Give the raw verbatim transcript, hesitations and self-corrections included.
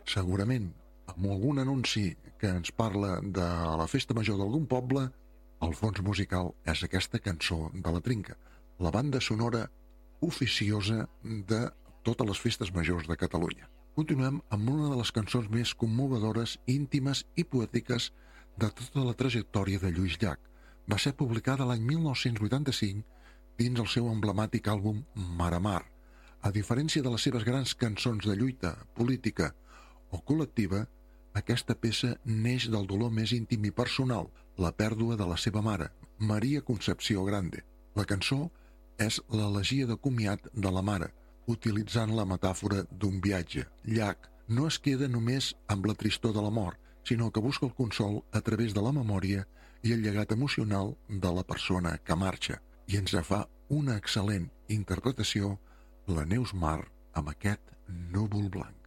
Segurament, amb algun anunci que ens parla de la festa major d'algun poble, el fons musical és aquesta cançó de la Trinca, la banda sonora oficiosa de totes les festes majors de Catalunya. Continuem amb una de les cançons més commovedores, íntimes i poètiques de tota la trajectòria de Lluís Llach. Va ser publicada l'any mil nou-cents vuitanta-cinc dins el seu emblemàtic àlbum Mar a Mar. A diferència de les seves grans cançons de lluita política o col·lectiva, aquesta peça neix del dolor més íntim i personal, la pèrdua de la seva mare, Maria Concepció Grande. La cançó és l'elegia de comiat de la mare, utilitzant la metàfora d'un viatge. Llach no es queda només amb la tristor de la mort, sinó que busca el consol a través de la memòria i el llegat emocional de la persona que marxa. I ens fa una excel·lent interpretació la Neus Mar amb aquest núvol blanc.